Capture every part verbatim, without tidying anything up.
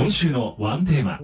今週のワンテーマ。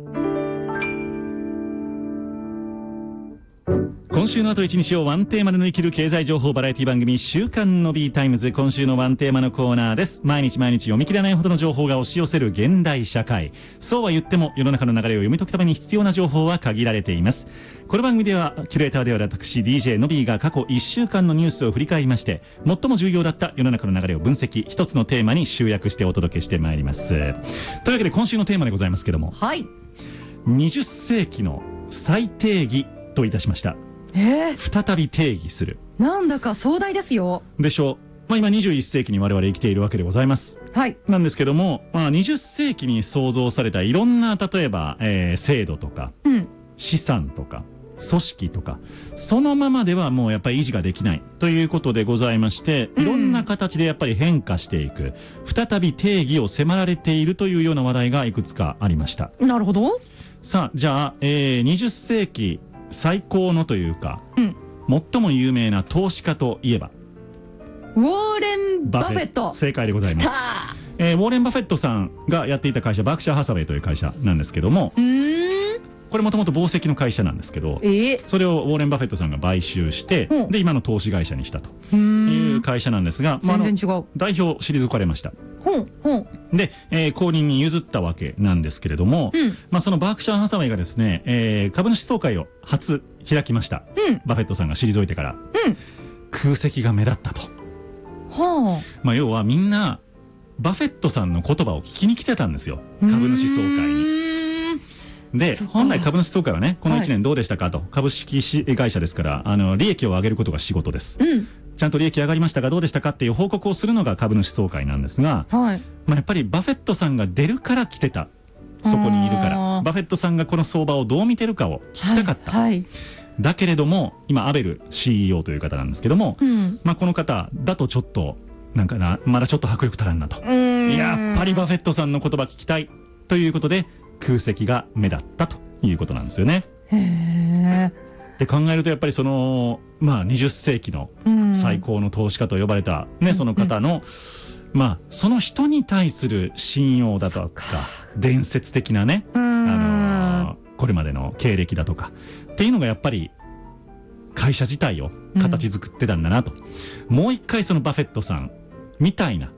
今週のあと一日をワンテーマで乗り切る経済情報バラエティ番組週刊の B タイムズ。今週のワンテーマのコーナーです。毎日毎日読み切れないほどの情報が押し寄せる現代社会。そうは言っても世の中の流れを読み解くために必要な情報は限られています。この番組ではキュレーターである私 ディージェー の B が過去いっしゅうかんのニュースを振り返りまして、最も重要だった世の中の流れを分析、一つのテーマに集約してお届けしてまいります。というわけで今週のテーマでございますけども、 はい、 にじゅっせいきの再定義といたしました。 えー、 再び定義する。 なんだか壮大ですよ。 でしょう。まあ今にじゅういっせいきに我々生きているわけでございます。 はい。 なんですけども、まあにじゅっせいきに創造されたいろんな、例えば、えー、制度とか、 うん、 資産とか、組織とか、そのままではもうやっぱり維持ができないということでございまして、いろんな形でやっぱり変化していく、再び定義を迫られているというような話題がいくつかありました。 なるほど。 さあ、じゃあ、えー、にじゅっせいき最高のというか、 うん、 最も有名な投資家といえばウォーレン・バフェット。 正解でございます。えー、ウォーレン・バフェットさんがやっていた会社バークシャー・ハサウェイという会社なんですけども、 うーん、 これもともと紡績の会社なんですけど、 えー、 それをウォーレン・バフェットさんが買収して、 うん、 で今の投資会社にしたとういう会社なんですが、 まあ、全然違う。 代表退かれました。 ほんほんで、えー、後任に譲ったわけなんですけれども、 うん、まあそのバークシャー・ハサウェイがですね、えー、株主総会を初開きました。 うん、 バフェットさんが退いてから、 うん、 空席が目立ったと。 はあ、 まあ要はみんなバフェットさんの言葉を聞きに来てたんですよ、株主総会に。で、本来株主総会はね、このいちねんどうでしたかと、はい、株式会社ですから、あの利益を上げることが仕事です、うん、ちゃんと利益上がりましたか、どうでしたかっていう報告をするのが株主総会なんですが、はい、まあやっぱりバフェットさんが出るから来てた、そこにいるから、バフェットさんがこの相場をどう見てるかを聞きたかった、はいはい、だけれども今アベル シーイーオー という方なんですけども、うん、まあこの方だとちょっとなんかな、まだちょっと迫力足らんなと、やっぱりバフェットさんの言葉聞きたいということで空席が目立ったということなんですよね。へー。って考えるとやっぱりそのまあにじゅっせいきの最高の投資家と呼ばれたね、その方の、うん、まあその人に対する信用だとか伝説的なね、あのー、これまでの経歴だとかっていうのがやっぱり会社自体を形作ってたんだなと、うん、もう一回そのバフェットさんみたいな